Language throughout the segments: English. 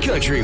Country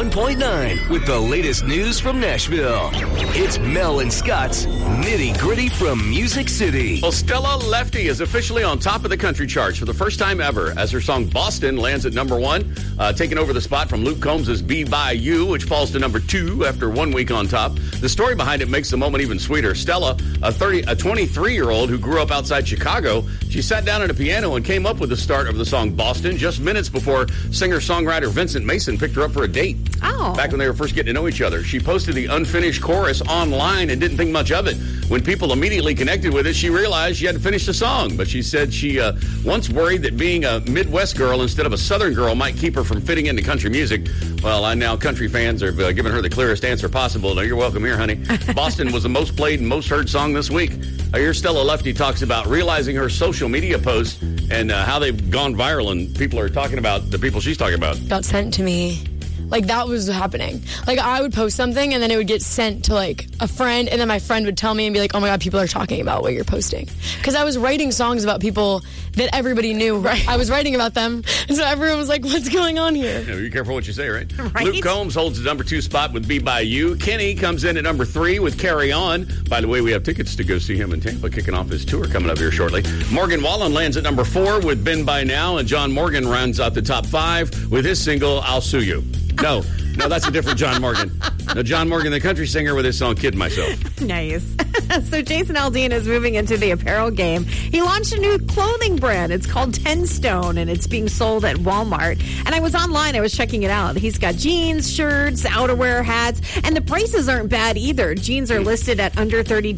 101.9 with the latest news from Nashville. It's Mel and Scott's Nitty Gritty from Music City. Well, Stella Lefty is officially on top of the country charts for the first time ever as her song Boston lands at number 1, taking over the spot from Luke Combs' Be By You, which falls to number 2 after 1 week on top. The story behind it makes the moment even sweeter. Stella, a 23-year-old who grew up outside Chicago, she sat down at a piano and came up with the start of the song Boston just minutes before singer-songwriter Vincent Mason picked her up for a date. Oh. Back when they were first getting to know each other. She posted the unfinished chorus online and didn't think much of it. When people immediately connected with it, she realized she had to finish the song. But she said she once worried that being a Midwest girl instead of a Southern girl might keep her from fitting into country music. Well, now country fans are giving her the clearest answer possible. No, you're welcome here, honey. Boston was the most played and most heard song this week. Here, Stella Lefty talks about realizing her social media posts and how they've gone viral, and people are talking about the people she's talking about. Got sent to me. Like, that was happening. Like, I would post something, and then it would get sent to, like, a friend, and then my friend would tell me and be like, oh, my God, people are talking about what you're posting. Because I was writing songs about people that everybody knew. Right. I was writing about them, and so everyone was like, what's going on here? Yeah, be careful what you say, right? Right? Luke Combs holds the number 2 spot with Be By You. Kenny comes in at number 3 with Carry On. By the way, we have tickets to go see him in Tampa, kicking off his tour coming up here shortly. Morgan Wallen lands at number 4 with Been By Now, and John Morgan rounds out the top 5 with his single, I'll Sue You. No, that's a different John Morgan. No, John Morgan, the country singer with his song Kid Myself. Nice. So Jason Aldean is moving into the apparel game. He launched a new clothing brand. It's called 10 Stone, and it's being sold at Walmart. And I was online. I was checking it out. He's got jeans, shirts, outerwear, hats, and the prices aren't bad either. Jeans are listed at under $30.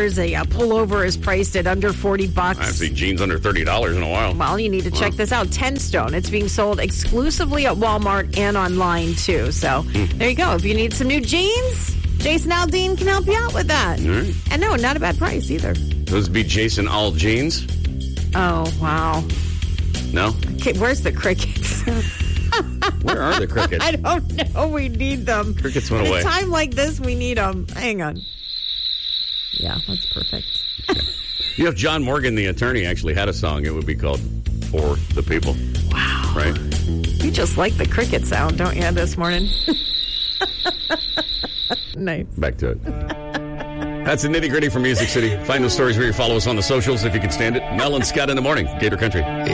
A pullover is priced at under $40. I haven't seen jeans under $30 in a while. Well, you need to check this out. 10 Stone. It's being sold exclusively at Walmart and online, too. So there you go. If you need some new jeans, Jason Aldean can help you out with that. Right. And no, not a bad price either. Those be Jason All Jeans? Oh, wow. No? Okay, where's the crickets? Where are the crickets? I don't know. We need them. Crickets went away. At a time like this, we need them. Hang on. Yeah, that's perfect. You know, if John Morgan, the attorney, actually had a song, it would be called For the People. Wow. Right? You just like the cricket sound, don't you, this morning? Nice. Back to it. That's the nitty gritty from Music City. Find those stories where you follow us on the socials if you can stand it. Mel and Scott in the morning, Gator Country.